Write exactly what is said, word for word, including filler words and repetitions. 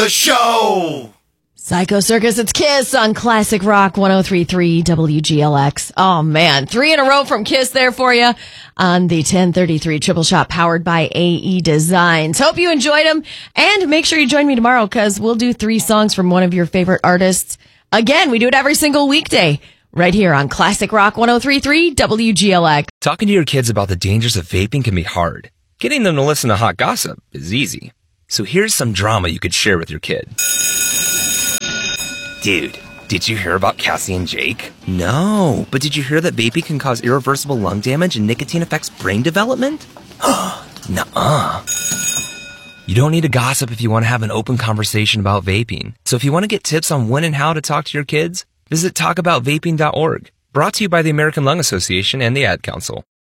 the show. Psycho Circus, it's Kiss on Classic Rock one oh three point three W G L X. Oh, man. Three in a row from Kiss there for you on the ten thirty-three Triple Shot powered by A E Designs. Hope you enjoyed them. And make sure you join me tomorrow because we'll do three songs from one of your favorite artists. Again, we do it every single weekday right here on Classic Rock one oh three point three W G L X. Talking to your kids about the dangers of vaping can be hard. Getting them to listen to hot gossip is easy. So here's some drama you could share with your kid. Dude, did you hear about Cassie and Jake? No, but did you hear that vaping can cause irreversible lung damage and nicotine affects brain development? Nuh-uh. You don't need to gossip if you want to have an open conversation about vaping. So if you want to get tips on when and how to talk to your kids, visit talk about vaping dot org. Brought to you by the American Lung Association and the Ad Council.